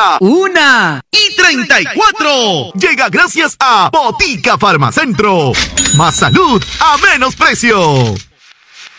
la 1:34. Llega gracias a Botica Farmacentro. Más salud a menos precio.